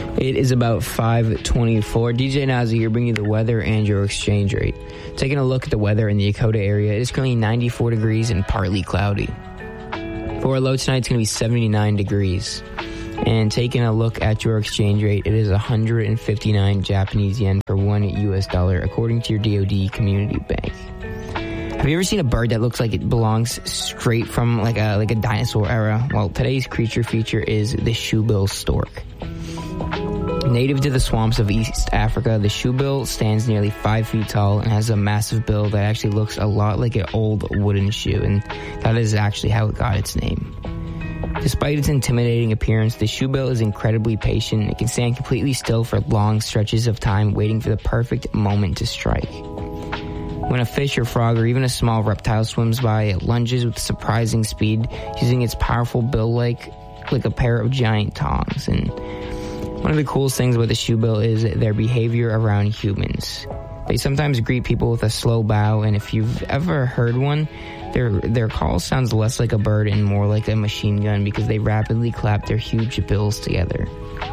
It is about 5:24. DJ Nazi here bringing you the weather and your exchange rate. Taking a look at the weather in the Dakota area, it is currently 94 degrees and partly cloudy. For our low tonight, it's going to be 79 degrees. And taking a look at your exchange rate, it is 159 Japanese yen for $1 US, according to your DoD Community Bank. Have you ever seen a bird that looks like it belongs straight from like a dinosaur era? Well, today's creature feature is the shoebill stork. Native to the swamps of East Africa, the shoebill stands nearly 5 feet tall and has a massive bill that actually looks a lot like an old wooden shoe, and that is actually how it got its name. Despite its intimidating appearance, the shoebill is incredibly patient. It can stand completely still for long stretches of time, waiting for the perfect moment to strike. When a fish or frog or even a small reptile swims by, it lunges with surprising speed, using its powerful bill like a pair of giant tongs. And one of the coolest things about the shoebill is their behavior around humans. They sometimes greet people with a slow bow, and if you've ever heard one, their call sounds less like a bird and more like a machine gun because they rapidly clap their huge bills together.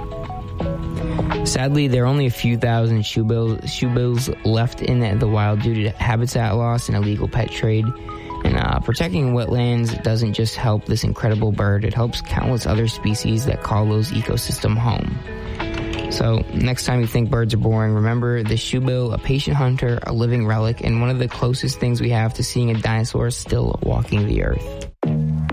Sadly, there are only a few thousand shoebills left in the wild due to habitat loss and illegal pet trade. And protecting wetlands doesn't just help this incredible bird, it helps countless other species that call those ecosystems home. So, next time you think birds are boring, remember the shoebill, a patient hunter, a living relic, and one of the closest things we have to seeing a dinosaur still walking the earth.